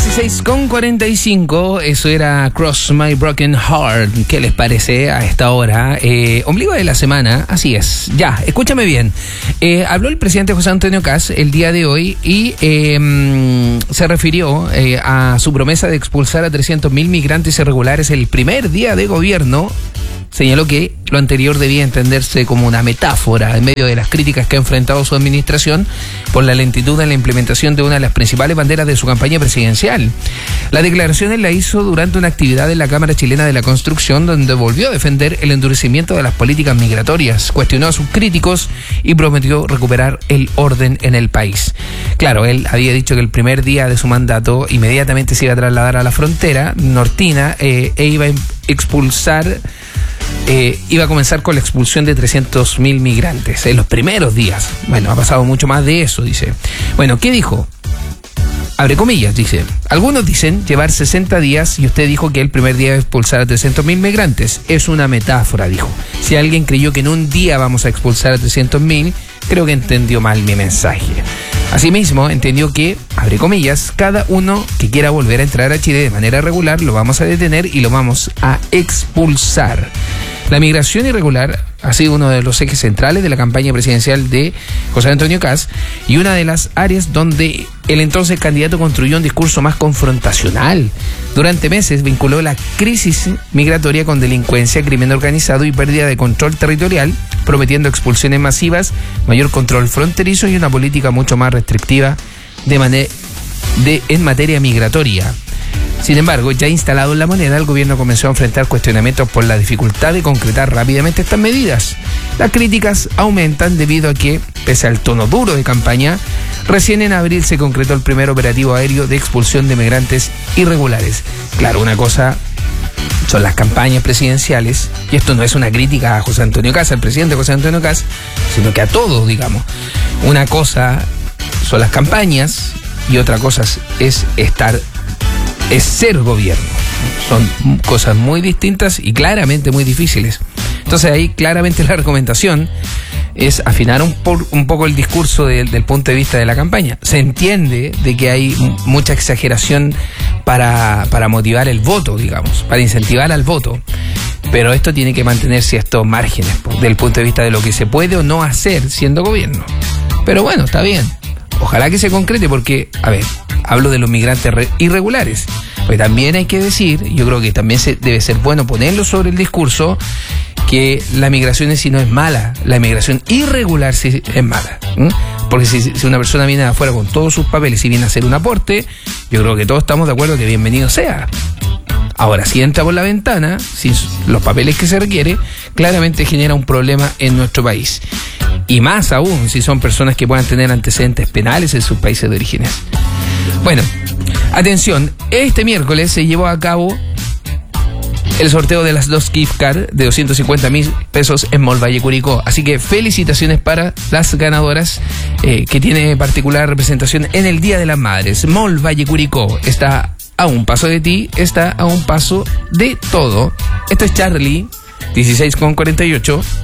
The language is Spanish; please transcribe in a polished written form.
16:45, eso era Cross My Broken Heart. ¿Qué les parece a esta hora? Ombligo de la semana, así es. Ya, escúchame bien. Habló el presidente José Antonio Kast el día de hoy y se refirió a su promesa de expulsar a 300.000 migrantes irregulares el primer día de gobierno. Señaló que lo anterior debía entenderse como una metáfora en medio de las críticas que ha enfrentado su administración por la lentitud en la implementación de una de las principales banderas de su campaña presidencial. La declaración la hizo durante una actividad en la Cámara Chilena de la Construcción, donde volvió a defender el endurecimiento de las políticas migratorias, cuestionó a sus críticos y prometió recuperar el orden en el país. Claro, él había dicho que el primer día de su mandato inmediatamente se iba a trasladar a la frontera nortina e iba a expulsar... iba a comenzar con la expulsión de 300.000 migrantes en los primeros días. Bueno, ha pasado mucho más de eso, dice. Bueno, ¿qué dijo? Abre comillas, dice. Algunos dicen llevar 60 días y usted dijo que el primer día iba a expulsar a 300.000 migrantes. Es una metáfora, dijo. Si alguien creyó que en un día vamos a expulsar a 300.000, creo que entendió mal mi mensaje. Asimismo, entendió que, abre comillas, cada uno que quiera volver a entrar a Chile de manera regular lo vamos a detener y lo vamos a expulsar. La migración irregular ha sido uno de los ejes centrales de la campaña presidencial de José Antonio Kast y una de las áreas donde el entonces candidato construyó un discurso más confrontacional. Durante meses vinculó la crisis migratoria con delincuencia, crimen organizado y pérdida de control territorial, prometiendo expulsiones masivas, mayor control fronterizo y una política mucho más restrictiva en materia migratoria. Sin embargo, ya instalado en la moneda, el gobierno comenzó a enfrentar cuestionamientos por la dificultad de concretar rápidamente estas medidas. Las críticas aumentan debido a que, pese al tono duro de campaña, recién en abril se concretó el primer operativo aéreo de expulsión de migrantes irregulares. Claro, una cosa son las campañas presidenciales, y esto no es una crítica a José Antonio Kast, al presidente José Antonio Kast, sino que a todos, digamos. Una cosa son las campañas y otra cosa es ser gobierno. Son cosas muy distintas y claramente muy difíciles. Entonces ahí claramente la recomendación es afinar un poco el discurso del punto de vista de la campaña. Se entiende de que hay mucha exageración para motivar el voto, digamos, para incentivar al voto. Pero esto tiene que mantener ciertos márgenes del punto de vista de lo que se puede o no hacer siendo gobierno. Pero bueno, está bien. Ojalá que se concrete porque, a ver, hablo de los migrantes irregulares. Pues también hay que decir, yo creo que también debe ser bueno ponerlo sobre el discurso, que la migración en sí no es mala, la migración irregular sí es mala. Porque si una persona viene de afuera con todos sus papeles y viene a hacer un aporte, yo creo que todos estamos de acuerdo que bienvenido sea. Ahora, si entra por la ventana, sin los papeles que se requiere, claramente genera un problema en nuestro país. Y más aún si son personas que puedan tener antecedentes penales en sus países de orígenes. Bueno, atención, este miércoles se llevó a cabo el sorteo de las 2 gift cards de 250.000 pesos en Mall Valle Curicó. Así que felicitaciones para las ganadoras que tiene particular representación en el Día de las Madres. Mall Valle Curicó está a un paso de ti, está a un paso de todo. Esto es Charlie, 16:48.